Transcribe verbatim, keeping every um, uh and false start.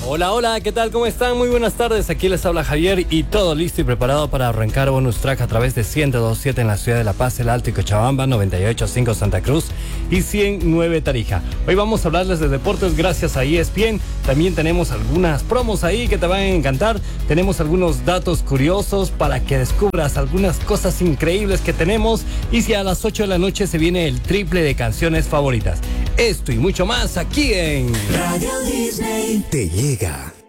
Hola, hola, ¿qué tal? ¿Cómo están? Muy buenas tardes, aquí les habla Javier y todo listo y preparado para arrancar Bonus Track a través de ciento dos punto siete en la ciudad de La Paz, El Alto y Cochabamba, noventa y ocho punto cinco Santa Cruz y ciento nueve Tarija. Hoy vamos a hablarles de deportes gracias a E S P N, también tenemos algunas promos ahí que te van a encantar, tenemos algunos datos curiosos para que descubras algunas cosas increíbles que tenemos y si a las ocho de la noche se viene el triple de canciones favoritas. Esto y mucho más aquí en Radio Disney. Te llega